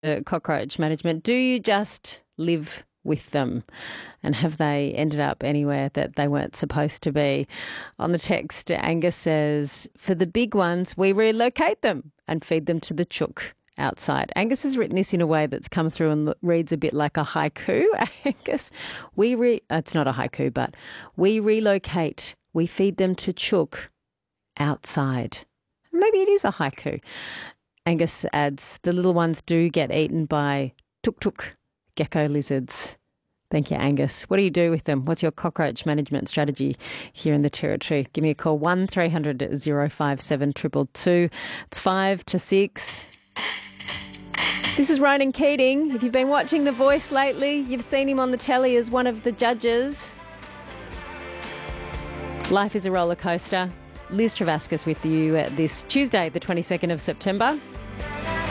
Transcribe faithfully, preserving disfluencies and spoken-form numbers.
uh, cockroach management. Do you just live with them? And have they ended up anywhere that they weren't supposed to be? On the text, Angus says, for the big ones, we relocate them and feed them to the chook outside. Angus has written this in a way that's come through and reads a bit like a haiku. Angus, we re- it's not a haiku, but we relocate, we feed them to chook outside. Maybe it is a haiku. Angus adds, the little ones do get eaten by tuk-tuk gecko lizards. Thank you, Angus. What do you do with them? What's your cockroach management strategy here in the Territory? Give me a call, one three hundred oh five seven two two two. It's five to six. This is Ronan Keating. If you've been watching The Voice lately, you've seen him on the telly as one of the judges. Life is a roller coaster. Liz Travascus with you this Tuesday, the twenty-second of September.